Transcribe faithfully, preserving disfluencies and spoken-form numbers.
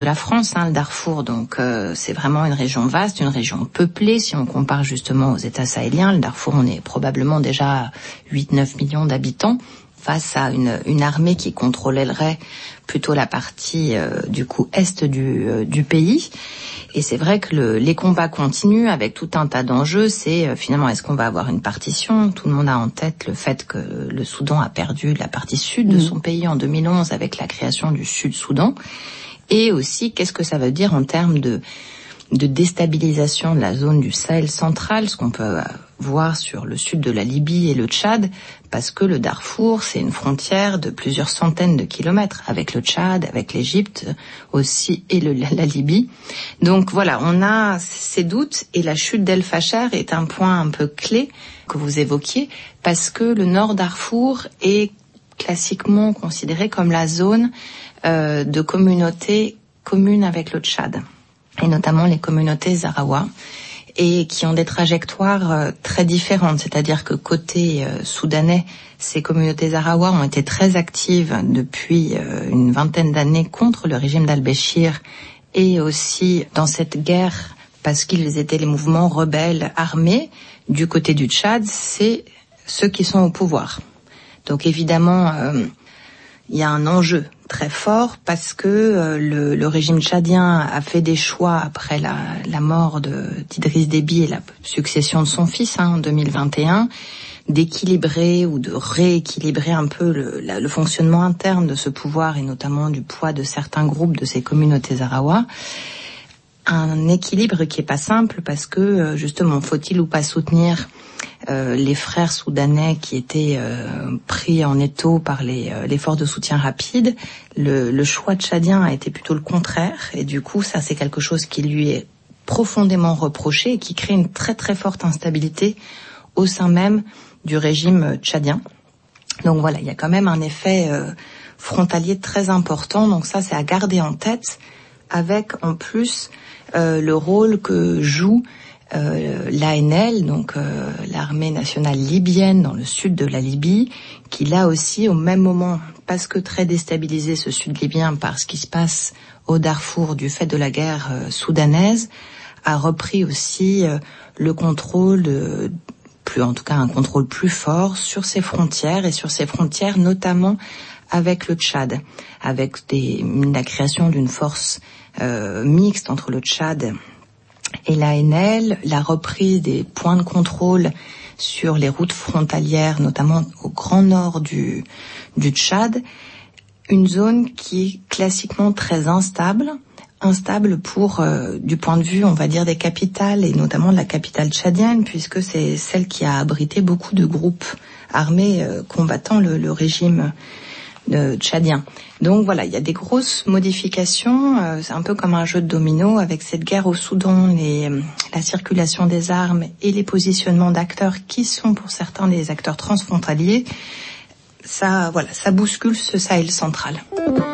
de la France, hein, le Darfour. Donc euh, c'est vraiment une région vaste, une région peuplée. Si on compare justement aux États sahéliens, le Darfour, on est probablement déjà à huit neuf millions d'habitants face à une, une armée qui contrôlerait plutôt la partie euh, du coup est du, euh, du pays. Et c'est vrai que le, les combats continuent avec tout un tas d'enjeux. C'est euh, finalement, est-ce qu'on va avoir une partition ? Tout le monde a en tête le fait que le Soudan a perdu la partie sud de son pays en deux mille onze avec la création du Sud-Soudan. Et aussi, qu'est-ce que ça veut dire en termes de, de déstabilisation de la zone du Sahel central, ce qu'on peut voir sur le sud de la Libye et le Tchad, parce que le Darfour, c'est une frontière de plusieurs centaines de kilomètres avec le Tchad, avec l'Égypte aussi et le, la Libye. Donc voilà, on a ces doutes et la chute d'El Fasher est un point un peu clé que vous évoquiez, parce que le nord Darfour est classiquement considéré comme la zone euh, de communautés communes avec le Tchad, et notamment les communautés Zarawa, et qui ont des trajectoires euh, très différentes. C'est-à-dire que côté euh, soudanais, ces communautés Zarawa ont été très actives depuis euh, une vingtaine d'années contre le régime d'Al-Béchir, et aussi dans cette guerre, parce qu'ils étaient les mouvements rebelles armés. Du côté du Tchad, c'est ceux qui sont au pouvoir. Donc évidemment, euh, il y a un enjeu très fort parce que euh, le, le régime tchadien a fait des choix après la, la mort de, d'Idriss Déby et la succession de son fils hein, en deux mille vingt et un, d'équilibrer ou de rééquilibrer un peu le, la, le fonctionnement interne de ce pouvoir et notamment du poids de certains groupes de ces communautés Zarawa. Un équilibre qui est pas simple parce que justement, faut-il ou pas soutenir euh, les frères soudanais qui étaient euh, pris en étau par les, euh, les forces de soutien rapide. Le, le choix tchadien a été plutôt le contraire et du coup, ça c'est quelque chose qui lui est profondément reproché et qui crée une très très forte instabilité au sein même du régime tchadien. Donc voilà, il y a quand même un effet euh, frontalier très important. Donc ça, c'est à garder en tête, avec en plus euh, le rôle que joue euh, l'A N L, donc euh, l'armée nationale libyenne dans le sud de la Libye, qui là aussi au même moment, parce que très déstabilisé ce sud libyen par ce qui se passe au Darfour du fait de la guerre euh, soudanaise, a repris aussi euh, le contrôle de, plus en tout cas un contrôle plus fort sur ses frontières et sur ses frontières notamment avec le Tchad, avec des, la création d'une force euh, mixte entre le Tchad et l'A N L, la reprise des points de contrôle sur les routes frontalières, notamment au grand nord du, du Tchad, une zone qui est classiquement très instable, instable pour, euh, du point de vue, on va dire, des capitales, et notamment de la capitale tchadienne, puisque c'est celle qui a abrité beaucoup de groupes armés euh, combattant le, le régime euh, tchadien. Donc voilà, il y a des grosses modifications, euh, c'est un peu comme un jeu de domino avec cette guerre au Soudan, les, la circulation des armes et les positionnements d'acteurs qui sont pour certains des acteurs transfrontaliers. Ça, voilà, ça bouscule ce Sahel central.